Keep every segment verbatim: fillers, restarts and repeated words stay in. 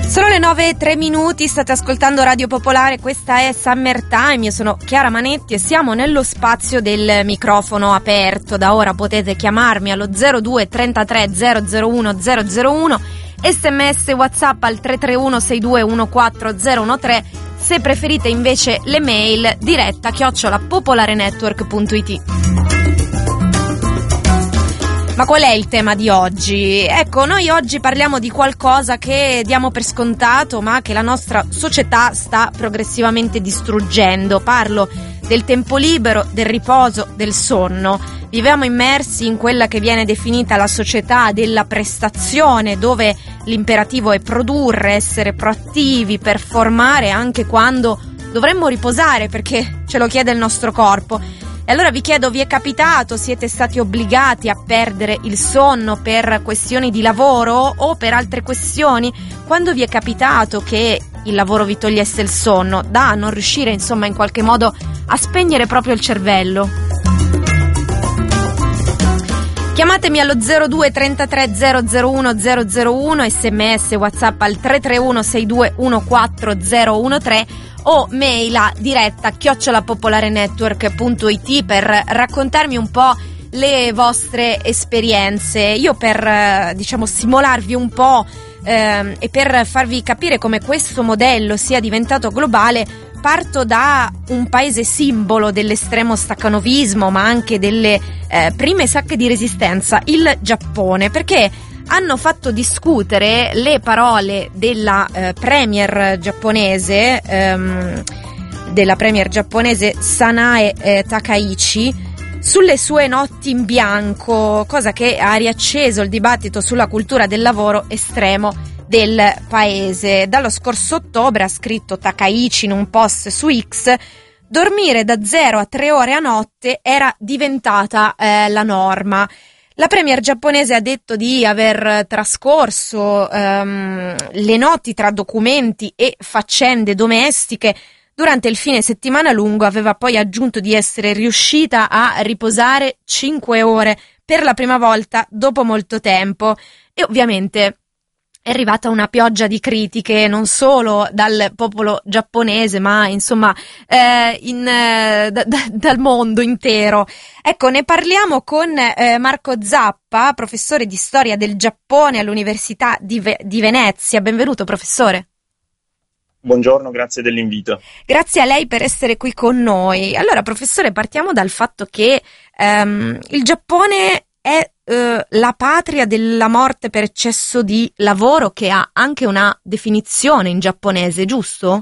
Sono le nove e tre minuti, state ascoltando Radio Popolare, questa è Summertime, io sono Chiara Manetti e siamo nello spazio del microfono aperto. Da ora potete chiamarmi allo zero due trentatré zero zero uno zero zero uno, sms WhatsApp al tre tre uno sei due uno quattro zero uno tre, se preferite invece le mail diretta chiocciola popolarenetwork punto it. Ma qual è il tema di oggi? Ecco, noi oggi parliamo di qualcosa che diamo per scontato, ma che la nostra società sta progressivamente distruggendo. Parlo del tempo libero, del riposo, del sonno. Viviamo immersi in quella che viene definita la società della prestazione, dove l'imperativo è produrre, essere proattivi, performare anche quando dovremmo riposare, perché ce lo chiede il nostro corpo. E allora vi chiedo, vi è capitato, siete stati obbligati a perdere il sonno per questioni di lavoro o per altre questioni? Quando vi è capitato che il lavoro vi togliesse il sonno, da non riuscire insomma in qualche modo a spegnere proprio il cervello? Chiamatemi allo zero due trentatré zero zero uno zero zero uno, sms WhatsApp al tre tre uno sei due uno quattro zero uno tre o mail a diretta chiocciola popolarenetwork punto it per raccontarmi un po' le vostre esperienze. Io per diciamo stimolarvi un po' ehm, e per farvi capire come questo modello sia diventato globale, parto da un paese simbolo dell'estremo staccanovismo, ma anche delle eh, prime sacche di resistenza, il Giappone, perché hanno fatto discutere le parole della eh, premier giapponese, ehm, della premier giapponese Sanae eh, Takaichi, sulle sue notti in bianco, cosa che ha riacceso il dibattito sulla cultura del lavoro estremo del paese. Dallo scorso ottobre, ha scritto Takaichi in un post su X, dormire da zero a tre ore a notte era diventata eh, la norma. La premier giapponese ha detto di aver trascorso um, le notti tra documenti e faccende domestiche durante il fine settimana lungo. Aveva poi aggiunto di essere riuscita a riposare cinque ore per la prima volta dopo molto tempo, e ovviamente è arrivata una pioggia di critiche non solo dal popolo giapponese, ma insomma eh, in, eh, da, da, dal mondo intero. Ecco, ne parliamo con eh, Marco Zappa, professore di storia del Giappone all'Università di, Ve- di Venezia. Benvenuto, professore. Buongiorno, grazie dell'invito. Grazie a lei per essere qui con noi. Allora, professore, partiamo dal fatto che ehm, il Giappone è eh, la patria della morte per eccesso di lavoro, che ha anche una definizione in giapponese, giusto?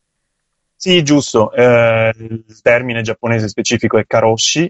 Sì, giusto. Eh, il termine giapponese specifico è karoshi,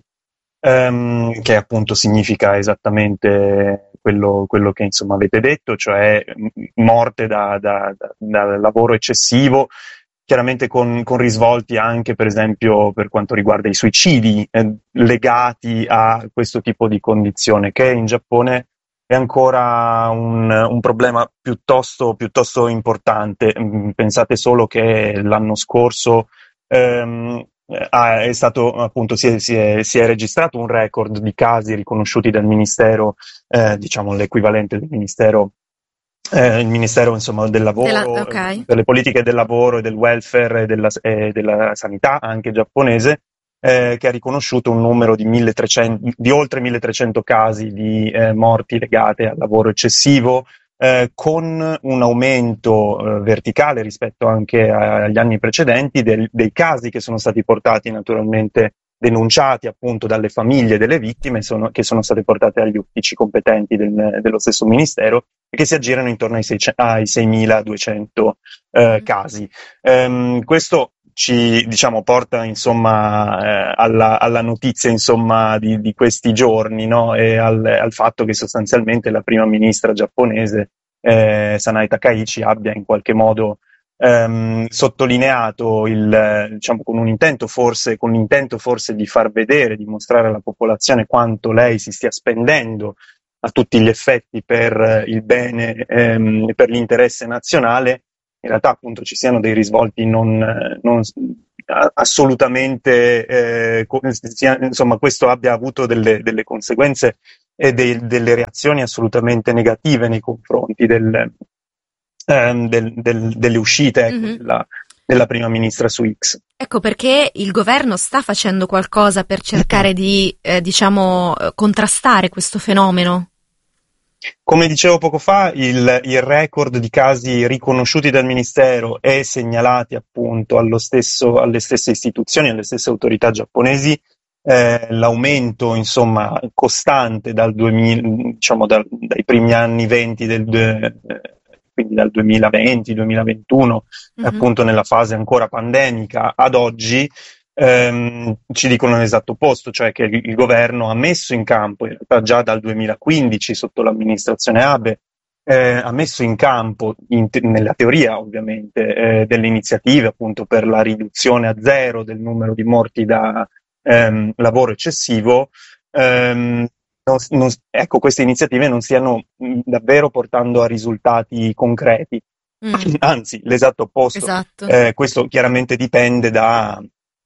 ehm, che appunto significa esattamente quello, quello che insomma avete detto, cioè morte da, da, da, da lavoro eccessivo, chiaramente con, con risvolti anche per esempio per quanto riguarda i suicidi eh, legati a questo tipo di condizione, che in Giappone è ancora un, un problema piuttosto, piuttosto importante. Pensate solo che l'anno scorso ehm, è stato appunto si è, si, è, si è registrato un record di casi riconosciuti dal Ministero, eh, diciamo l'equivalente del Ministero Eh, il Ministero insomma del lavoro, Della, okay. per le politiche del lavoro e del welfare e della, e della sanità anche giapponese, eh, che ha riconosciuto un numero di, milletrecento, di oltre milletrecento casi di eh, morti legate al lavoro eccessivo, eh, con un aumento eh, verticale rispetto anche agli anni precedenti del, dei casi che sono stati portati naturalmente denunciati appunto dalle famiglie delle vittime, sono, che sono state portate agli uffici competenti del, dello stesso Ministero, e che si aggirano intorno ai, seicento, ai seimiladuecento eh, casi. Ehm, questo ci diciamo porta insomma eh, alla, alla notizia insomma di, di questi giorni, no? E al, al fatto che sostanzialmente la prima ministra giapponese eh, Sanae Takaichi abbia in qualche modo ehm, sottolineato il diciamo con un intento forse con l'intento forse di far vedere, di mostrare alla popolazione quanto lei si stia spendendo a tutti gli effetti per il bene ehm, per l'interesse nazionale. In realtà appunto ci siano dei risvolti non, non assolutamente eh, sia, insomma questo abbia avuto delle, delle conseguenze e dei, delle reazioni assolutamente negative nei confronti del, ehm, del, del, delle uscite ecco, Mm-hmm. della, della prima ministra su X. Ecco perché il governo sta facendo qualcosa per cercare di, eh, diciamo, contrastare questo fenomeno. Come dicevo poco fa, il, il record di casi riconosciuti dal Ministero e segnalati appunto allo stesso, alle stesse istituzioni, alle stesse autorità giapponesi, eh, l'aumento insomma costante dal duemila, diciamo dal, dai primi anni venti del, eh, quindi dal duemilaventi duemilaventuno, Mm-hmm. appunto nella fase ancora pandemica ad oggi. Ehm, ci dicono l'esatto opposto, cioè che il, il governo ha messo in campo, in realtà già dal duemilaquindici sotto l'amministrazione Abe, eh, ha messo in campo, in te- nella teoria ovviamente, eh, delle iniziative appunto per la riduzione a zero del numero di morti da ehm, lavoro eccessivo. Ehm, non, non, ecco, queste iniziative non stiano mh, davvero portando a risultati concreti, Mm. anzi l'esatto opposto. Esatto. Eh, questo chiaramente dipende da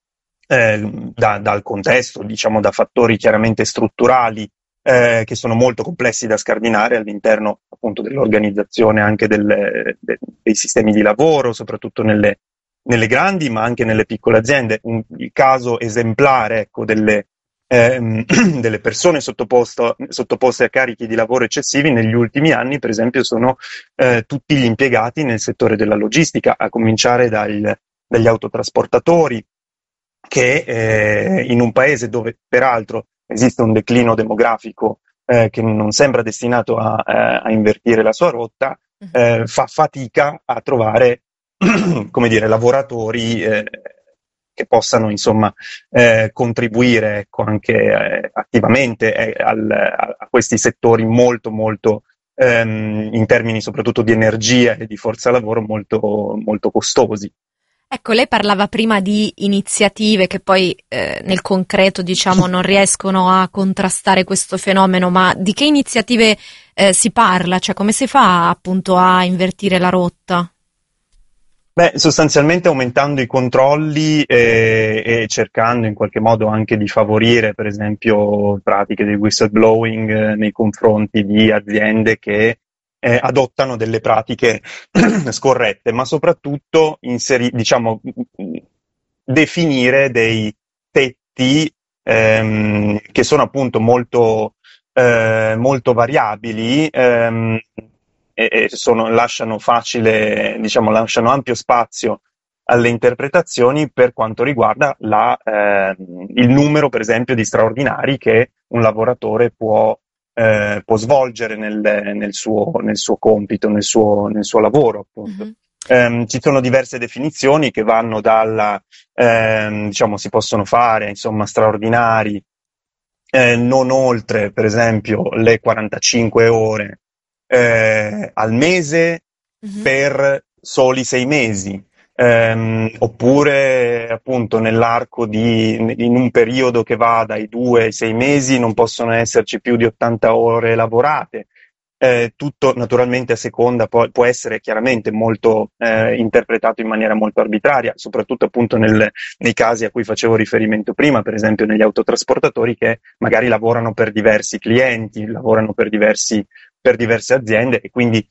Eh, da, dal contesto, diciamo da fattori chiaramente strutturali eh, che sono molto complessi da scardinare all'interno appunto dell'organizzazione anche delle, de, dei sistemi di lavoro, soprattutto nelle, nelle grandi ma anche nelle piccole aziende. Un, il caso esemplare ecco, delle, ehm, delle persone sottoposto, sottoposte a carichi di lavoro eccessivi negli ultimi anni, per esempio, sono eh, tutti gli impiegati nel settore della logistica, a cominciare dal, dagli autotrasportatori, che eh, in un paese dove peraltro esiste un declino demografico eh, che non sembra destinato a, eh, a invertire la sua rotta, eh, fa fatica a trovare come dire, lavoratori eh, che possano insomma eh, contribuire ecco, anche eh, attivamente eh, al, a questi settori molto molto ehm, in termini soprattutto di energia e di forza lavoro molto, molto costosi. Ecco, lei parlava prima di iniziative che poi eh, nel concreto, diciamo, non riescono a contrastare questo fenomeno, ma di che iniziative eh, si parla? Cioè, come si fa appunto a invertire la rotta? Beh, sostanzialmente aumentando i controlli e, e cercando in qualche modo anche di favorire, per esempio, pratiche di whistleblowing eh, nei confronti di aziende che eh, adottano delle pratiche scorrette, ma soprattutto inseri, diciamo, definire dei tetti ehm, che sono appunto molto, eh, molto variabili ehm, e, e sono, lasciano facile, diciamo, lasciano ampio spazio alle interpretazioni per quanto riguarda la, eh, il numero, per esempio, di straordinari che un lavoratore può Eh, può svolgere nel, nel, suo, nel suo compito, nel suo, nel suo lavoro, appunto. Mm-hmm. Um, ci sono diverse definizioni che vanno dalla, ehm, diciamo, si possono fare, insomma, straordinari, eh, non oltre, per esempio, le quarantacinque ore eh, al mese Mm-hmm. per soli sei mesi. Um, oppure appunto nell'arco di in un periodo che va dai due ai sei mesi non possono esserci più di ottanta ore lavorate, eh, tutto naturalmente a seconda poi può essere chiaramente molto eh, interpretato in maniera molto arbitraria, soprattutto appunto nel, nei casi a cui facevo riferimento prima, per esempio negli autotrasportatori che magari lavorano per diversi clienti, lavorano per diversi per diverse aziende e quindi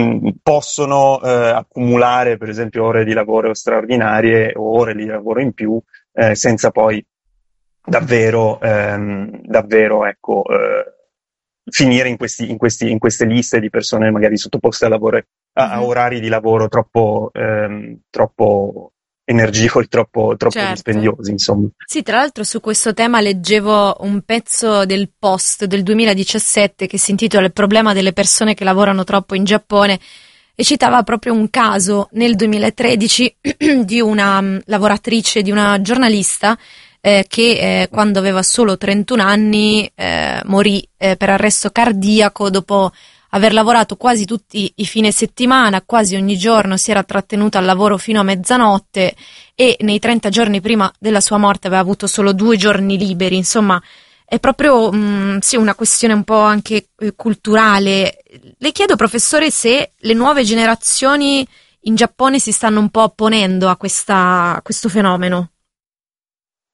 possono eh, accumulare per esempio ore di lavoro straordinarie o ore di lavoro in più eh, senza poi davvero ehm, davvero ecco eh, finire in questi in questi in queste liste di persone magari sottoposte a lavoro a, a orari di lavoro troppo ehm, troppo energicoli, troppo, troppo certo. dispendiosi, insomma. Sì, tra l'altro su questo tema leggevo un pezzo del Post del duemiladiciassette che si intitola Il problema delle persone che lavorano troppo in Giappone e citava proprio un caso nel duemilatredici di una um, lavoratrice, di una giornalista eh, che eh, quando aveva solo trentuno anni eh, morì eh, per arresto cardiaco dopo aver lavorato quasi tutti i fine settimana, quasi ogni giorno si era trattenuta al lavoro fino a mezzanotte e nei trenta giorni prima della sua morte aveva avuto solo due giorni liberi. Insomma, è proprio mh, sì, una questione un po' anche eh, culturale. Le chiedo, professore, se le nuove generazioni in Giappone si stanno un po' opponendo a, questa, a questo fenomeno.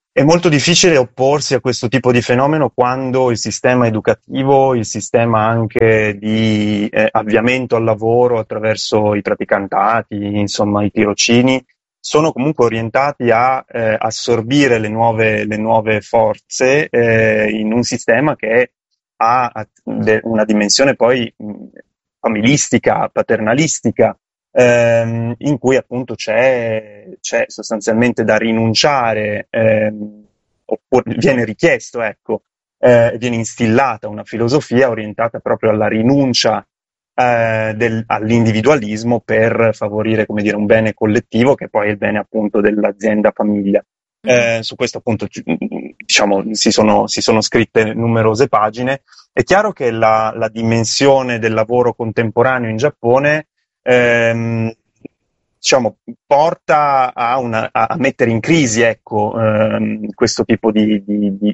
È molto difficile opporsi a questo tipo di fenomeno quando il sistema educativo, il sistema anche di eh, avviamento al lavoro attraverso i praticantati, insomma i tirocini, sono comunque orientati a eh, assorbire le nuove, le nuove forze eh, in un sistema che ha una dimensione poi mh, familistica, paternalistica, ehm, in cui appunto c'è, c'è sostanzialmente da rinunciare, ehm, oppure viene richiesto, ecco, eh, viene instillata una filosofia orientata proprio alla rinuncia eh, del, all'individualismo per favorire, come dire, un bene collettivo che poi è il bene appunto dell'azienda famiglia. Eh, su questo appunto diciamo si sono, si sono scritte numerose pagine. È chiaro che la, la dimensione del lavoro contemporaneo in Giappone ehm, diciamo, porta a, una, a mettere in crisi ecco, ehm, questo tipo di, di, di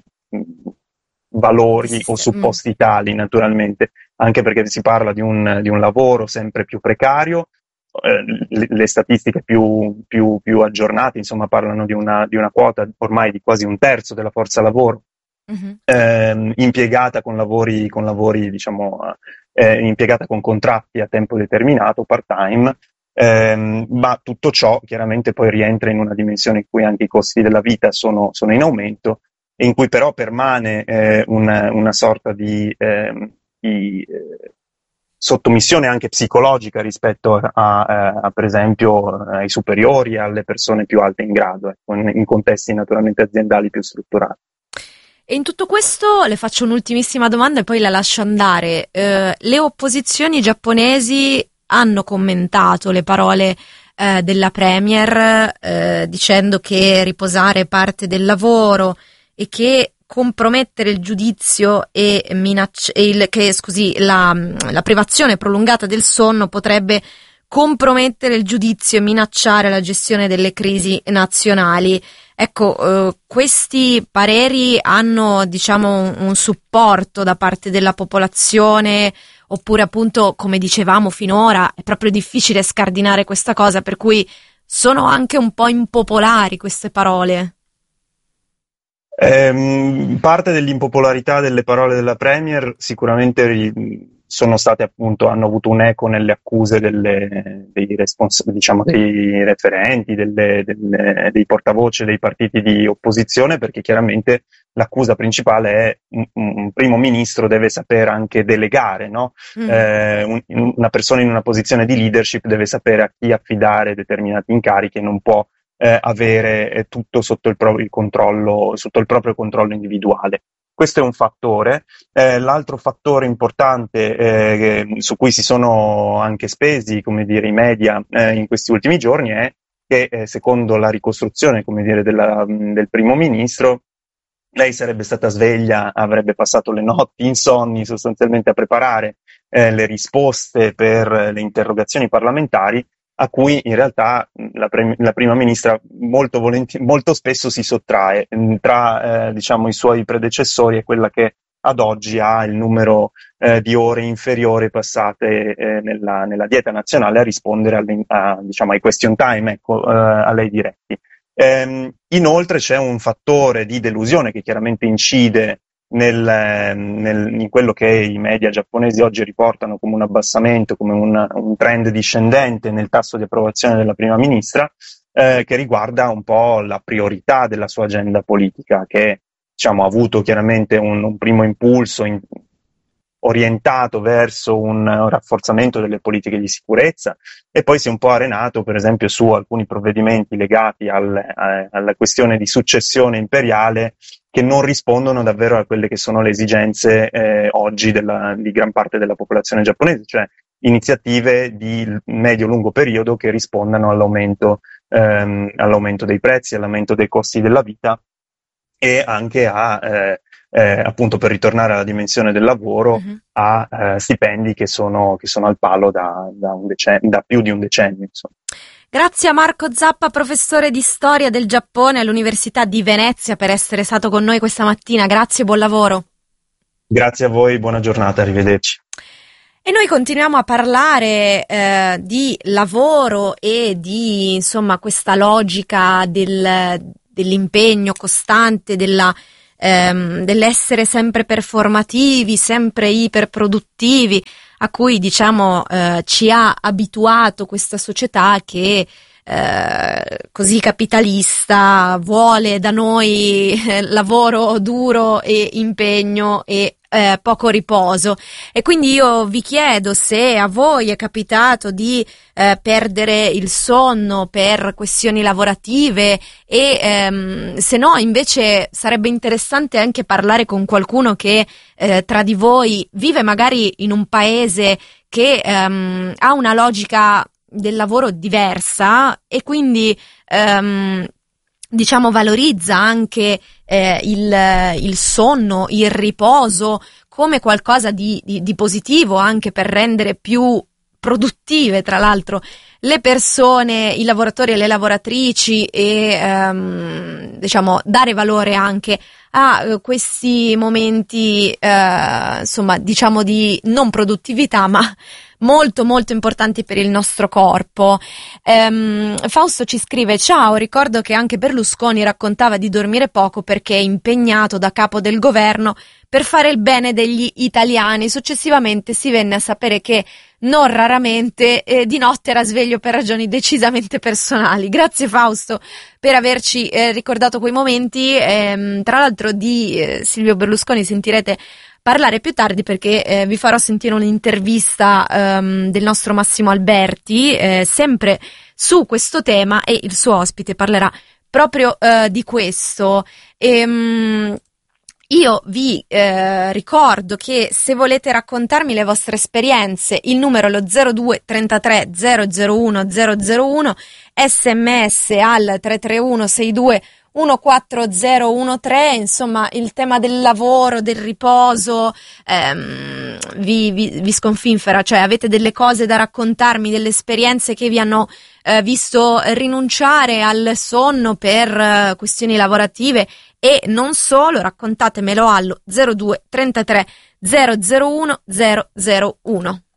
valori o supposti tali, naturalmente, anche perché si parla di un, di un lavoro sempre più precario. Le, le statistiche più, più, più aggiornate insomma parlano di una, di una quota ormai di quasi un terzo della forza lavoro uh-huh. ehm, impiegata con lavori, con lavori diciamo eh, impiegata con contratti a tempo determinato, part-time, ehm, ma tutto ciò chiaramente poi rientra in una dimensione in cui anche i costi della vita sono, sono in aumento e in cui però permane eh, una, una sorta di, eh, di eh, sottomissione anche psicologica rispetto a, a, a per esempio ai superiori, alle persone più alte in grado, ecco, in, in contesti naturalmente aziendali più strutturati. E in tutto questo le faccio un'ultimissima domanda e poi la lascio andare. Eh, le opposizioni giapponesi hanno commentato le parole eh, della Premier eh, dicendo che riposare parte del lavoro e che compromettere il giudizio e, minacci- e il, che, scusi, la, la privazione prolungata del sonno potrebbe compromettere il giudizio e minacciare la gestione delle crisi nazionali. Ecco, eh, questi pareri hanno, diciamo, un, un supporto da parte della popolazione, oppure appunto, come dicevamo finora, è proprio difficile scardinare questa cosa, per cui sono anche un po' impopolari queste parole. Eh, parte dell'impopolarità delle parole della Premier sicuramente ri- sono state appunto, hanno avuto un eco nelle accuse delle, dei, respons- diciamo, dei referenti, delle, delle, dei portavoce dei partiti di opposizione, perché chiaramente l'accusa principale è un, un primo ministro deve saper anche delegare, no? Mm. Eh, un, una persona in una posizione di leadership deve sapere a chi affidare determinati incarichi e non può Eh, avere eh, tutto sotto il proprio controllo, sotto il proprio controllo individuale. Questo è un fattore. Eh, l'altro fattore importante eh, su cui si sono anche spesi, come dire, i media eh, in questi ultimi giorni è che eh, secondo la ricostruzione, come dire, della, del primo ministro, lei sarebbe stata sveglia, avrebbe passato le notti insonni sostanzialmente a preparare eh, le risposte per le interrogazioni parlamentari, a cui in realtà la, pre- la prima ministra molto, volenti- molto spesso si sottrae. Tra eh, diciamo, i suoi predecessori è quella che ad oggi ha il numero eh, di ore inferiori passate eh, nella, nella dieta nazionale a rispondere alle, a, diciamo, ai question time, ecco, eh, a lei diretti. Ehm, inoltre c'è un fattore di delusione che chiaramente incide Nel, nel, in quello che i media giapponesi oggi riportano come un abbassamento, come un, un trend discendente nel tasso di approvazione della prima ministra, eh, che riguarda un po' la priorità della sua agenda politica, che diciamo, ha avuto chiaramente un, un primo impulso in, orientato verso un rafforzamento delle politiche di sicurezza e poi si è un po' arenato per esempio su alcuni provvedimenti legati al, a, alla questione di successione imperiale che non rispondono davvero a quelle che sono le esigenze eh, oggi della, di gran parte della popolazione giapponese, cioè iniziative di medio-lungo periodo che rispondano all'aumento, ehm, all'aumento dei prezzi, all'aumento dei costi della vita e anche a eh, Eh, appunto per ritornare alla dimensione del lavoro, uh-huh. a eh, stipendi che sono, che sono al palo da, da, un decennio, da più di un decennio. Insomma. Grazie a Marco Zappa, professore di storia del Giappone all'Università di Venezia, per essere stato con noi questa mattina. Grazie e buon lavoro. Grazie a voi, buona giornata, arrivederci. E noi continuiamo a parlare eh, di lavoro e di insomma questa logica del dell'impegno costante, della, ehm, dell'essere sempre performativi, sempre iperproduttivi, a cui diciamo eh, ci ha abituato questa società che eh, così capitalista vuole da noi eh, lavoro duro e impegno e eh, poco riposo. E quindi io vi chiedo se a voi è capitato di eh, perdere il sonno per questioni lavorative e ehm, se no invece sarebbe interessante anche parlare con qualcuno che eh, tra di voi vive magari in un paese che ehm, ha una logica del lavoro diversa e quindi ehm, diciamo valorizza anche eh, il, il sonno, il riposo come qualcosa di, di, di positivo anche per rendere più produttive tra l'altro le persone, i lavoratori e le lavoratrici e ehm, diciamo dare valore anche a eh, questi momenti eh, insomma diciamo di non produttività ma molto molto importanti per il nostro corpo. Ehm, Fausto ci scrive: ciao, ricordo che anche Berlusconi raccontava di dormire poco perché è impegnato da capo del governo per fare il bene degli italiani. Successivamente si venne a sapere che non raramente eh, di notte era sveglio per ragioni decisamente personali. Grazie Fausto per averci eh, ricordato quei momenti. Ehm, tra l'altro di eh, Silvio Berlusconi sentirete parlare più tardi perché eh, vi farò sentire un'intervista ehm, del nostro Massimo Alberti eh, sempre su questo tema e il suo ospite parlerà proprio eh, di questo. Ehm, io vi eh, ricordo che se volete raccontarmi le vostre esperienze il numero è lo zero due trentatré zero zero uno zero zero uno, sms al tre tre uno sei due uno quattro zero uno tre, insomma il tema del lavoro, del riposo ehm, vi, vi, vi sconfinfera, cioè avete delle cose da raccontarmi, delle esperienze che vi hanno eh, visto rinunciare al sonno per eh, questioni lavorative e non solo, raccontatemelo allo zero due trentatré zero zero uno zero zero uno.